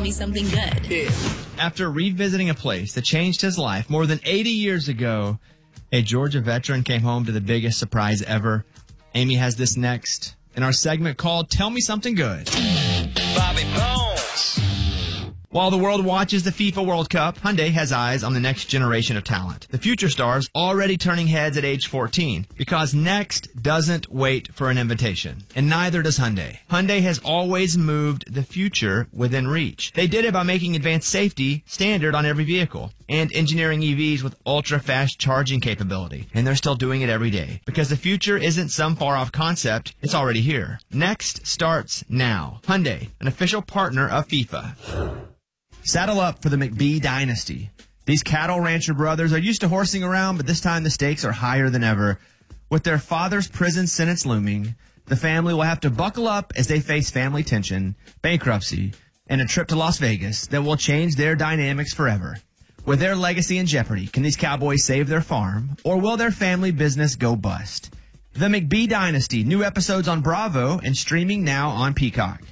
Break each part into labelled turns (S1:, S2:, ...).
S1: me something good.
S2: Yeah.
S3: After revisiting a place that changed his life more than 80 years ago, a Georgia veteran came home to the biggest surprise ever. Amy has this next in our segment called Tell Me Something Good.
S2: Bobby Bones.
S3: While the world watches the FIFA World Cup, Hyundai has eyes on the next generation of talent. The future stars already turning heads at age 14 because next doesn't wait for an invitation. And neither does Hyundai. Hyundai has always moved the future within reach. They did it by making advanced safety standard on every vehicle and engineering EVs with ultra-fast charging capability. And they're still doing it every day because the future isn't some far-off concept. It's already here. Next starts now. Hyundai, an official partner of FIFA. Saddle up for the McBee dynasty. These cattle rancher brothers are used to horsing around, but this time the stakes are higher than ever. With their father's prison sentence looming, the family will have to buckle up as they face family tension, bankruptcy, and a trip to Las Vegas that will change their dynamics forever. With their legacy in jeopardy, can these cowboys save their farm, or will their family business go bust? The McBee dynasty, new episodes on Bravo and streaming now on Peacock.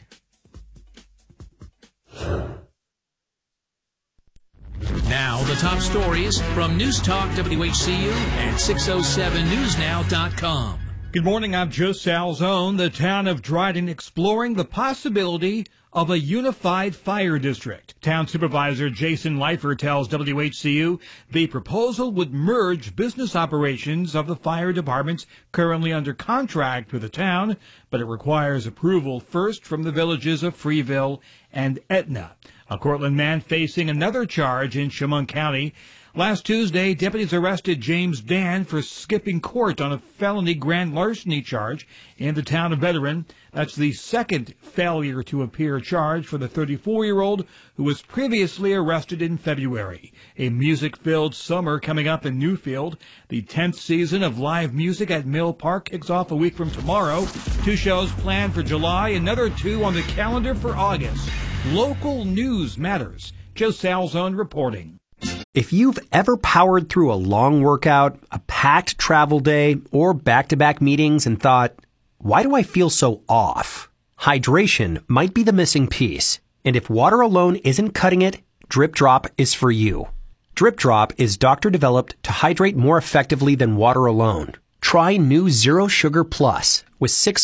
S4: Now, the top stories from News Talk WHCU and 607newsnow.com.
S5: Good morning, I'm Joe Salzone. The town of Dryden exploring the possibility of a unified fire district. Town Supervisor Jason Leifer tells WHCU the proposal would merge business operations of the fire departments currently under contract with the town, but it requires approval first from the villages of Freeville and Etna. A Cortland man facing another charge in Chemung County. Last Tuesday, deputies arrested James Dan for skipping court on a felony grand larceny charge in the town of Veteran. That's the second failure to appear charge for the 34-year-old who was previously arrested in February. A music-filled summer coming up in Newfield. The 10th season of live music at Mill Park kicks off a week from tomorrow. 2 shows planned for July, another 2 on the calendar for August. Local news matters. Joe Salzone reporting.
S6: If you've ever powered through a long workout, a packed travel day, or back-to-back meetings and thought, why do I feel so off? Hydration might be the missing piece. And if water alone isn't cutting it, Drip Drop is for you. Drip Drop is doctor-developed to hydrate more effectively than water alone. Try new Zero Sugar Plus with 6